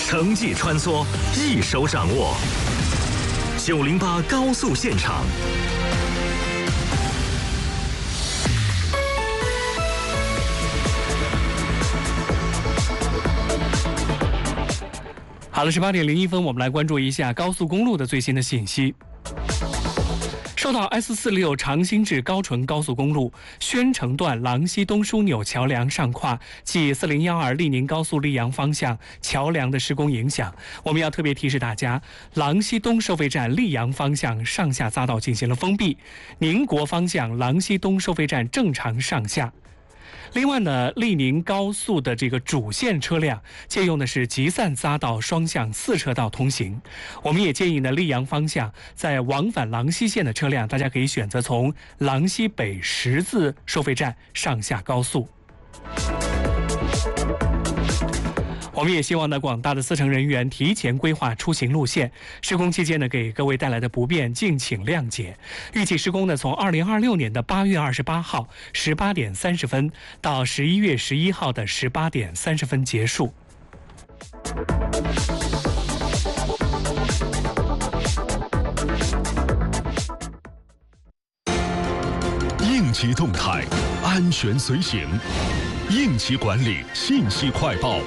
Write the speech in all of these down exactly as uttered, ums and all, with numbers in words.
城际穿梭，一手掌握。九零八高速现场。 好了，十八点零一分，我们来关注一下高速公路的最新的信息。受到 S 四十六 长兴至高淳高速公路宣城段郎西东枢纽桥梁上跨即四零一二利宁高速溧阳方向桥梁的施工影响，我们要特别提示大家，郎西东收费站溧阳方向上下匝道进行了封闭，宁国方向郎西东收费站正常上下。另外呢，利宁高速的这个主线车辆借用的是集散匝道双向四车道通行。我们也建议呢，溧阳方向在往返郎西线的车辆，大家可以选择从郎西北十字收费站上下高速。我们也希望呢，广大的司乘人员提前规划出行路线，施工期间呢，给各位带来的不便敬请谅解。预计施工呢，从二零二六年的八月二十八号十八点三十分到十一月十一号的十八点三十分结束。 应急动态，安全随行，应急管理信息快报。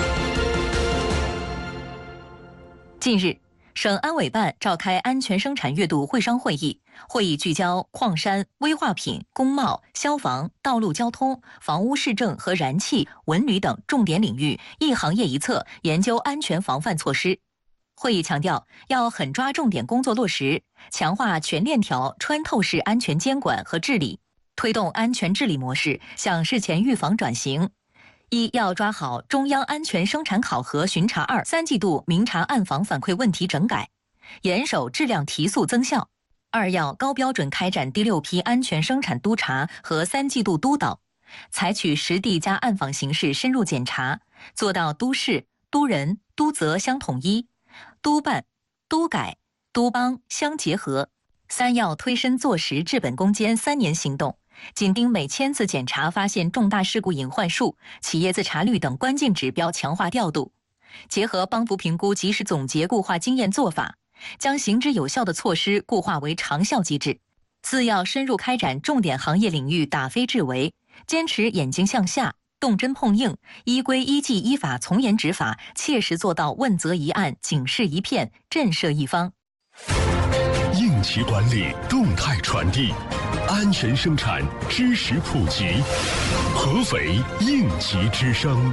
近日，省安委办召开安全生产月度会商会议，会议聚焦矿山、危化品、工贸、消防、道路交通、房屋市政和燃气、文旅等重点领域，一行业一策，研究安全防范措施。会议强调，要狠抓重点工作落实，强化全链条穿透式安全监管和治理，推动安全治理模式向事前预防转型。一要抓好中央安全生产考核巡查二三季度明察暗访反馈问题整改，严守质量提速增效。二要高标准开展第六批安全生产督查和三季度督导，采取实地加暗访形式深入检查，做到督事、督人、督责相统一，督办、督改、督帮相结合。三要推深做实治本攻坚三年行动，紧盯每千次检查发现重大事故隐患数、企业自查率等关键指标强化调度，结合帮扶评估及时总结固化经验做法，将行之有效的措施固化为长效机制。四要深入开展重点行业领域打非治为，坚持眼睛向下、动真碰硬，依规依纪依法从严执法，切实做到问责一案、警示一片、震慑一方。 应急管理动态传递，安全生产知识普及，合肥应急之声。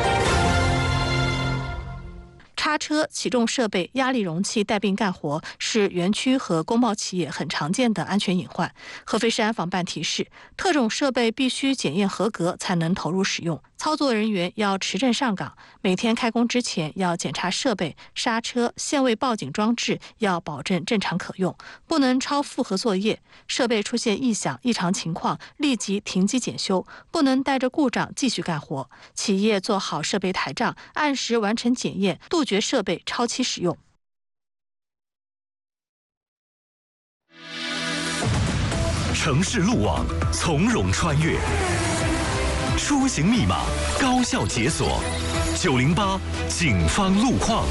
叉车、起重设备、压力容器带病干活是园区和工贸企业很常见的安全隐患。合肥市安防办提示，特种设备必须检验合格才能投入使用，操作人员要持证上岗，每天开工之前要检查设备、刹车、限位报警装置要保证正常可用，不能超负荷作业。设备出现异响、异常情况，立即停机检修，不能带着故障继续干活。企业做好设备台账，按时完成检验，杜绝设备超期使用。 城市路网从容穿越，出行密码高效解锁。九零八警方路况。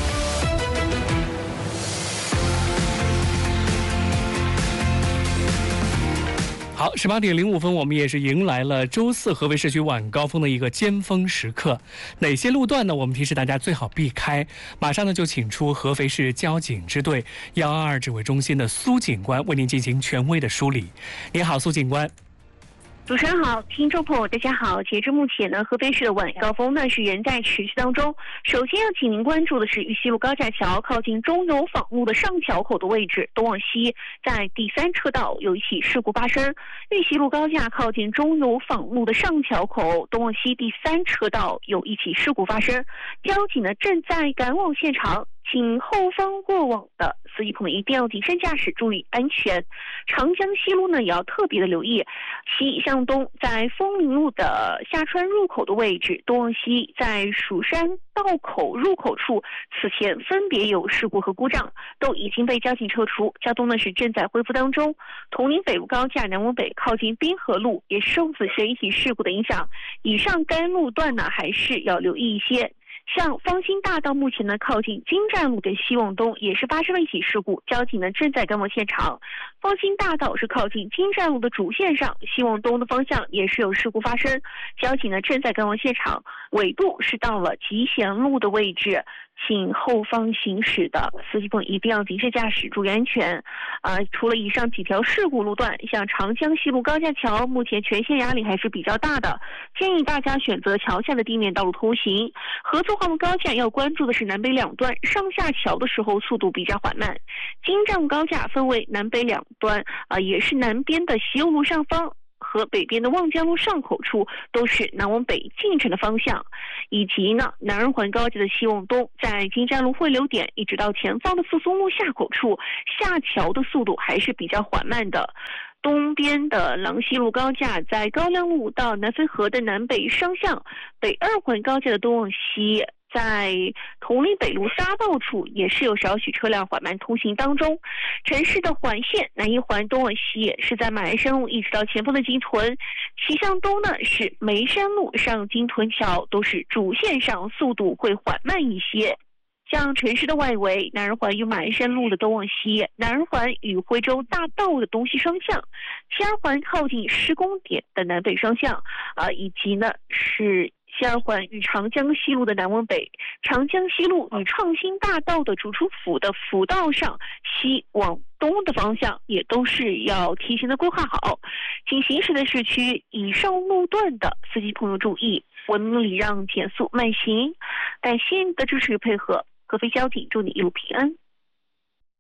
好，十八点零五分，我们也是迎来了周四合肥市区晚高峰的一个尖峰时刻。哪些路段呢？我们提示大家最好避开。马上呢，就请出合肥市交警支队一二二指挥中心的苏警官为您进行权威的梳理。您好，苏警官。 主持人好，听众朋友大家好。截至目前呢，合肥市的晚高峰呢是仍在持续当中。首先要请您关注的是玉溪路高架桥靠近中油坊路的上桥口的位置，东往西在第三车道有一起事故发生。玉溪路高架靠近中油坊路的上桥口东往西第三车道有一起事故发生，交警呢正在赶往现场。请后方过往的司机朋友一定要谨慎驾驶，注意安全。长江西路呢也要特别的留意，西向东在丰宁路的下川入口的位置，东往西在蜀山道口入口处，此前分别有事故和故障，都已经被交警撤除，交通呢是正在恢复当中。铜陵北路高架南往北靠近滨河路也受此前一起事故的影响，以上该路段呢还是要留意一些。 像方兴大道目前呢靠近金站路的西往东也是发生了一起事故，交警呢正在赶往现场。方兴大道是靠近金站路的主线上，西往东的方向也是有事故发生，交警呢正在赶往现场，纬度是到了集贤路的位置。请后方行驶的司机朋友一定要谨慎驾驶，注意安全。啊、呃，除了以上几条事故路段，像长江西路高架桥，目前全线压力还是比较大的，建议大家选择桥下的地面道路通行。合作化路高架要关注的是南北两端上下桥的时候速度比较缓慢。京站路高架分为南北两端，啊、呃，也是南边的西右路上方和北边的望江路上口处都是南往北进城的方向，以及呢南二环高架的西往东，在金站路汇流点一直到前方的复苏路下口处下桥的速度还是比较缓慢的。东边的郎西路高架在高粱路到南汾河的南北双向，北二环高架的东往西在同里北路匝道处也是有少许车辆缓慢通行当中。城市的环线南一环东往西也是在马鞍山路一直到前方的金屯，其向东呢是梅山路上金屯桥，都是主线上速度会缓慢一些。像城市的外围，南二环与马鞍山路的东往西，南二环与徽州大道的东西双向，西二环靠近施工点的南北双向，啊、呃，以及呢是西二环与长江西路的南往北，长江西路与创新大道的主出府的辅道上西往东的方向，也都是要提前的规划好。请行驶的市区以上路段的司机朋友注意，文明礼让，减速慢行。感谢你的支持与配合，合肥交警祝你一路平安。